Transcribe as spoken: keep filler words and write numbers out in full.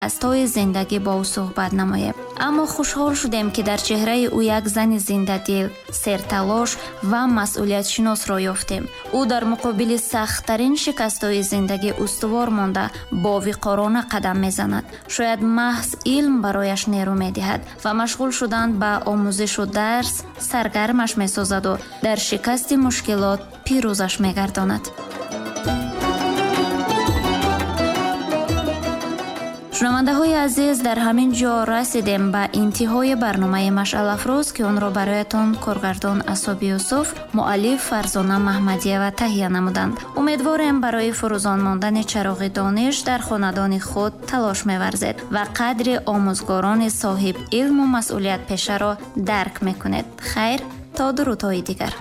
аз тои зиндагӣ бо ӯ суҳбат намоем. аммо хушҳол шудем, ки дар чеҳраи ӯ як зани зиндадил, серталош ва масъулиятшиносро ёфтем. ӯ дар муқобили сахттарин шикастои зиндагӣ устувор монда, бо виқорона қадам мезанад. шояд маҳз илм барояш нерӯ медиҳад ва машғул шудан ба омӯзишу дарс саргармаш месозаду дар шикасти мушкилот пирӯзаш мегардонад. шунавандаҳои азиз, дар ҳамин ҷо расидем ба интиҳои барномаи машъалафрӯз, ки онро бароятон коргардон Асоби Юсуф, муаллиф Фарзона Маҳмадиева таҳия намуданд. умедворем барои фурӯзон мондани чароғи дониш дар хонадони худ талош меварзед ва қадри омӯзгорони соҳиб илму масъулиятпешаро дарк мекунед. хайр, то дурудҳои дигар.